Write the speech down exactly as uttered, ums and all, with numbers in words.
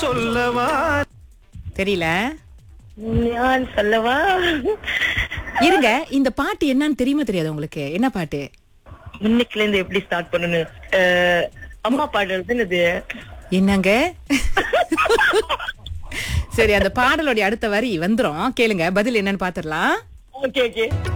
சொல்லவா தெரியல. நான் சொல்லவா? இருங்க, இந்த பாட்டு என்னன்னு தெரியுமா தெரியாது உங்களுக்கு? என்ன பாட்டு? இன்னைக்குல இருந்து எப்படி ஸ்டார்ட் பண்ணணும்? அஹ், அம்மா பாடுறது இது. என்னங்க? சரி, அந்த பாடலோட அடுத்த வரி வந்துரும், கேளுங்க. பதில் என்னன்னு பாத்துடலாம். Okay okay